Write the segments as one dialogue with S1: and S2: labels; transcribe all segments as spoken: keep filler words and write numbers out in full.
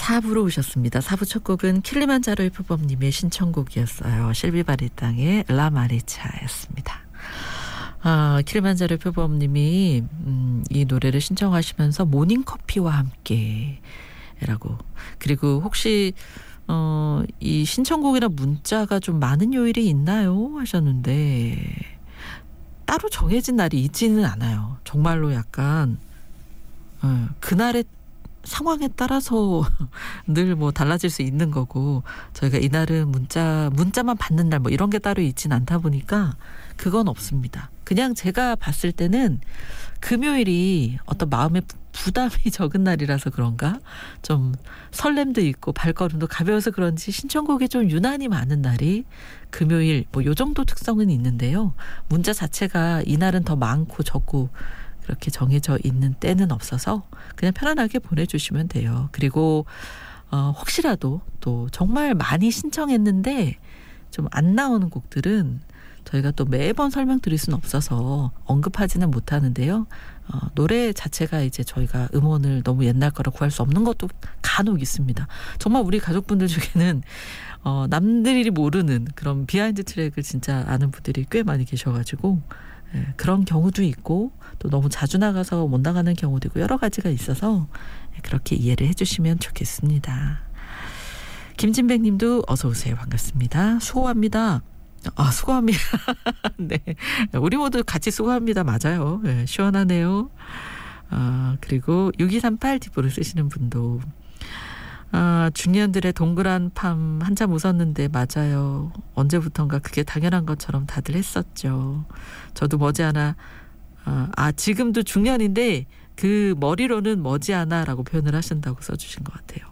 S1: 사 부로 오셨습니다. 사 부 첫 곡은 킬리만자로의 표범님의 신청곡이었어요. 실비바리 땅의 라마리차였습니다. 아, 킬리만자로의 표범님이 음, 이 노래를 신청하시면서 모닝커피와 함께 라고. 그리고 혹시 어, 이 신청곡이나 문자가 좀 많은 요일이 있나요? 하셨는데 따로 정해진 날이 있지는 않아요. 정말로 약간 어, 그날의 상황에 따라서 늘 뭐 달라질 수 있는 거고, 저희가 이날은 문자 문자만 받는 날 뭐 이런 게 따로 있진 않다 보니까 그건 없습니다. 그냥 제가 봤을 때는 금요일이 어떤 마음의 부담이 적은 날이라서 그런가, 좀 설렘도 있고 발걸음도 가벼워서 그런지 신청곡이 좀 유난히 많은 날이 금요일, 뭐 요 정도 특성은 있는데요. 문자 자체가 이날은 더 많고 적고 그렇게 정해져 있는 때는 없어서 그냥 편안하게 보내주시면 돼요. 그리고 어, 혹시라도 또 정말 많이 신청했는데 좀 안 나오는 곡들은 저희가 또 매번 설명드릴 수는 없어서 언급하지는 못하는데요. 어, 노래 자체가 이제 저희가 음원을 너무 옛날 거라 구할 수 없는 것도 간혹 있습니다. 정말 우리 가족분들 중에는 어, 남들이 모르는 그런 비하인드 트랙을 진짜 아는 분들이 꽤 많이 계셔가지고 예, 그런 경우도 있고 또 너무 자주 나가서 못 나가는 경우도 있고 여러 가지가 있어서 그렇게 이해를 해주시면 좋겠습니다. 김진백 님도 어서 오세요. 반갑습니다. 수고합니다. 아, 수고합니다. 네, 우리 모두 같이 수고합니다. 맞아요. 네, 시원하네요. 아, 그리고 육이삼팔 뒷부를 쓰시는 분도 아, 중년들의 동그란 밤 한참 웃었는데 맞아요. 언제부턴가 그게 당연한 것처럼 다들 했었죠. 저도 머지않아 아, 아 지금도 중년인데 그 머리로는 머지않아라고 표현을 하신다고 써주신 것 같아요.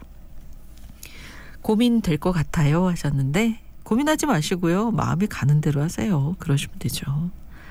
S1: 고민될 것 같아요 하셨는데 고민하지 마시고요. 마음이 가는 대로 하세요. 그러시면 되죠.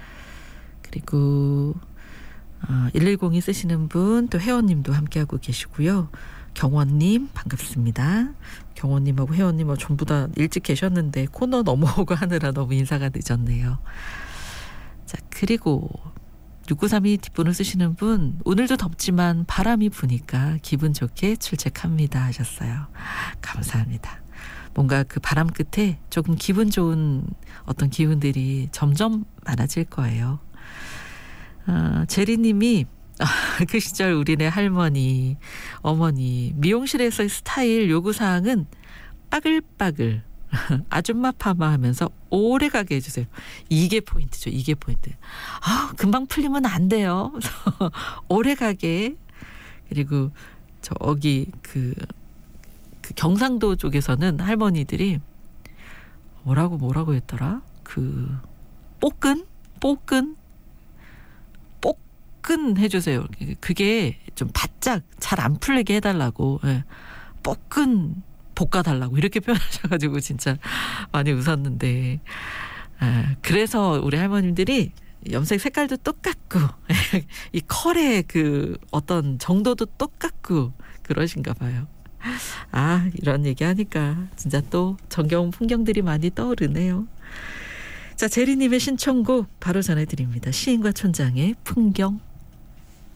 S1: 그리고 아, 일일공이 쓰시는 분 또 회원님도 함께하고 계시고요. 경원님 반갑습니다. 경원님하고 회원님 전부 다 일찍 계셨는데 코너 넘어오고 하느라 너무 인사가 늦었네요. 자, 그리고 육구삼이 뒷분을 쓰시는 분 오늘도 덥지만 바람이 부니까 기분 좋게 출첵합니다 하셨어요. 감사합니다. 뭔가 그 바람 끝에 조금 기분 좋은 어떤 기운들이 점점 많아질 거예요. 아, 제리님이 그 시절 우리네 할머니, 어머니 미용실에서의 스타일 요구사항은 빠글빠글 아줌마 파마 하면서 오래가게 해주세요. 이게 포인트죠. 이게 포인트. 아, 금방 풀리면 안 돼요. 오래가게. 그리고 저기 그, 그 경상도 쪽에서는 할머니들이 뭐라고 뭐라고 했더라? 그 뽀끈? 뽀끈? 뽀끈 해주세요. 그게 좀 바짝 잘 안 풀리게 해달라고. 예. 뽀끈 볶아달라고 이렇게 표현하셔가지고 진짜 많이 웃었는데, 아, 그래서 우리 할머님들이 염색 색깔도 똑같고 이 컬의 그 어떤 정도도 똑같고 그러신가 봐요. 아, 이런 얘기하니까 진짜 또 정겨운 풍경들이 많이 떠오르네요. 자, 제리님의 신청곡 바로 전해드립니다. 시인과 촌장의 풍경.